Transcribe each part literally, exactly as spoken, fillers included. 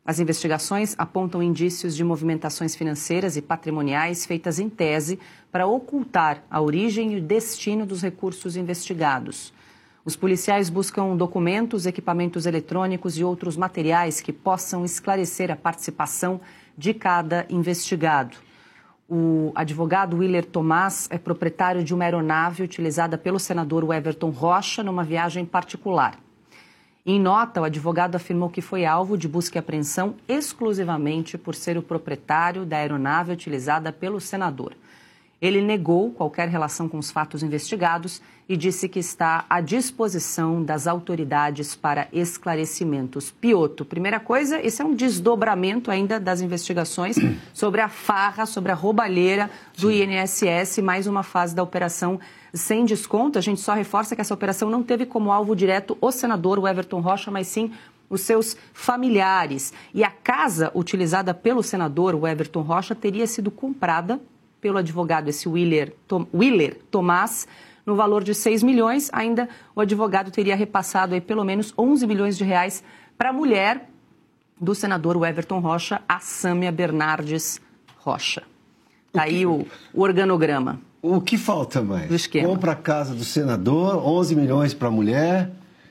As investigações apontam indícios de movimentações financeiras e patrimoniais feitas em tese para ocultar a origem e o destino dos recursos investigados. Os policiais buscam documentos, equipamentos eletrônicos e outros materiais que possam esclarecer a participação de cada investigado. O advogado Willer Tomás é proprietário de uma aeronave utilizada pelo senador Everton Rocha numa viagem particular. Em nota, o advogado afirmou que foi alvo de busca e apreensão exclusivamente por ser o proprietário da aeronave utilizada pelo senador. Ele negou qualquer relação com os fatos investigados e disse que está à disposição das autoridades para esclarecimentos. Piotr, primeira coisa, esse é um desdobramento ainda das investigações sobre a farra, sobre a roubalheira do I N S S, mais uma fase da operação sem desconto. A gente só reforça que essa operação não teve como alvo direto o senador o Everton Rocha, mas sim os seus familiares. E a casa utilizada pelo senador o Everton Rocha teria sido comprada pelo advogado, esse Willer, Tom, Willer Tomás, no valor de seis milhões. Ainda o advogado teria repassado aí pelo menos onze milhões de reais para a mulher do senador Everton Rocha, a Sâmia Bernardes Rocha. Está aí o, o organograma. O que falta mais? Compra a casa do senador, onze milhões para a mulher,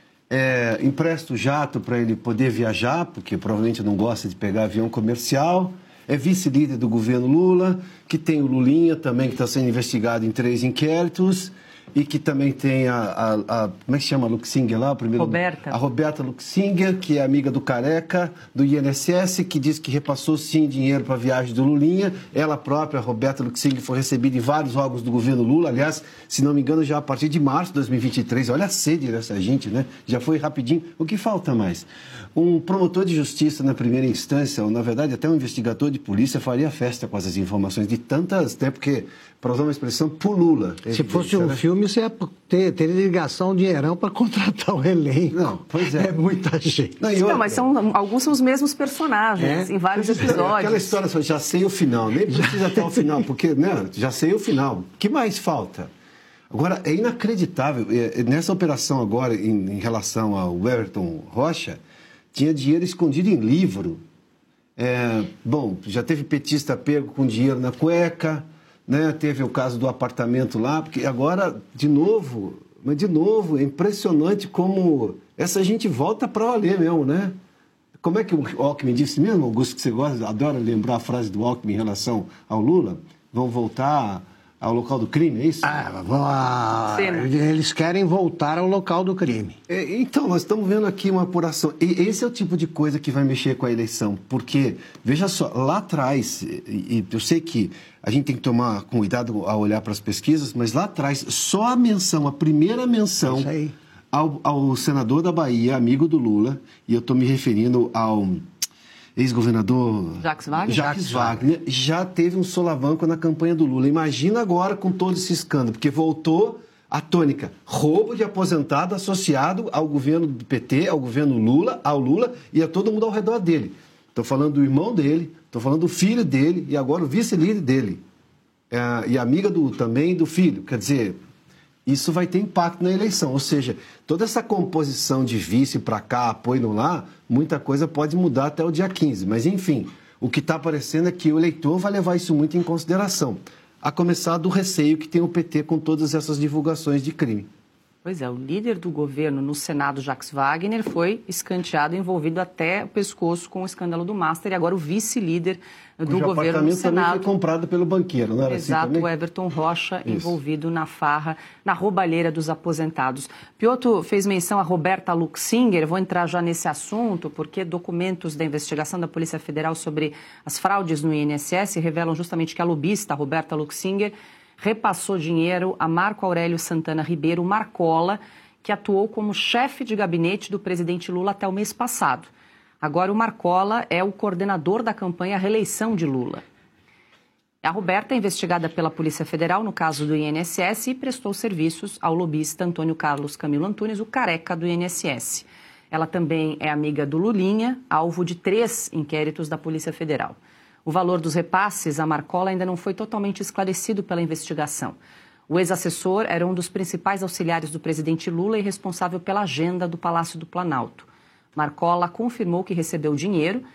é, empresta o jato para ele poder viajar, porque provavelmente não gosta de pegar avião comercial. É vice-líder do governo Lula, que tem o Lulinha também, que está sendo investigado em três inquéritos, e que também tem a, a, a como é que chama a Luxinger lá? Primeiro, Roberta. A Roberta Luxinger, que é amiga do Careca, do I N S S, que diz que repassou sim dinheiro para a viagem do Lulinha. Ela própria, a Roberta Luxinger, foi recebida em vários órgãos do governo Lula, aliás, se não me engano, já a partir de março de dois mil e vinte e três. Olha a sede dessa gente, né? Já foi rapidinho. O que falta mais? Um promotor de justiça na primeira instância, ou na verdade até um investigador de polícia, faria festa com essas informações de tantas, até porque, para usar uma expressão, pulula. Se fosse um né? filme, você ia ter, ter ligação, um dinheirão para contratar o elenco. Não, pois é. É muita gente. Não, outra... não mas são, alguns são os mesmos personagens, é? em vários episódios. É aquela história, só, já sei o final, nem precisa até o final, porque, né, já sei o final. O que mais falta? Agora, é inacreditável, nessa operação agora, em, em relação ao Everton Rocha, tinha dinheiro escondido em livro. É, bom, já teve petista pego com dinheiro na cueca, né? Teve o caso do apartamento lá, porque agora, de novo, mas de novo, é impressionante como essa gente volta para valer mesmo, né? Como é que o Alckmin disse mesmo, Augusto, que você gosta, adora lembrar a frase do Alckmin em relação ao Lula? Vão voltar ao local do crime, é isso? Ah, ah, eles querem voltar ao local do crime. É, então, nós estamos vendo aqui uma apuração. E esse é o tipo de coisa que vai mexer com a eleição. Porque, veja só, lá atrás, e, e eu sei que a gente tem que tomar cuidado ao olhar para as pesquisas, mas lá atrás, só a menção, a primeira menção ao, ao senador da Bahia, amigo do Lula, e eu estou me referindo ao ex-governador Jacques Wagner. Jacques Wagner, já teve um solavanco na campanha do Lula. Imagina agora com todo esse escândalo, porque voltou a tônica. Roubo de aposentado associado ao governo do P T, ao governo Lula, ao Lula e a todo mundo ao redor dele. Estou falando do irmão dele, estou falando do filho dele e agora o vice-líder dele. É, e amiga do, também do filho. Quer dizer, isso vai ter impacto na eleição. Ou seja, toda essa composição de vice para cá, apoio lá, muita coisa pode mudar até o dia quinze. Mas, enfim, o que está aparecendo é que o eleitor vai levar isso muito em consideração. A começar do receio que tem o P T com todas essas divulgações de crime. Pois é, o líder do governo no Senado, Jacques Wagner, foi escanteado, envolvido até o pescoço com o escândalo do Master, e agora o vice-líder do governo no Senado. O apartamento também foi comprado pelo banqueiro, não era assim também? Exato, o Everton Rocha, isso, envolvido na farra, na roubalheira dos aposentados. Piotr fez menção a Roberta Luxinger, vou entrar já nesse assunto, porque documentos da investigação da Polícia Federal sobre as fraudes no I N S S revelam justamente que a lobista Roberta Luxinger repassou dinheiro a Marco Aurélio Santana Ribeiro Marcola, que atuou como chefe de gabinete do presidente Lula até o mês passado. Agora o Marcola é o coordenador da campanha à reeleição de Lula. A Roberta é investigada pela Polícia Federal no caso do I N S S e prestou serviços ao lobista Antônio Carlos Camilo Antunes, o careca do I N S S. Ela também é amiga do Lulinha, alvo de três inquéritos da Polícia Federal. O valor dos repasses à Marcola ainda não foi totalmente esclarecido pela investigação. O ex-assessor era um dos principais auxiliares do presidente Lula e responsável pela agenda do Palácio do Planalto. Marcola confirmou que recebeu dinheiro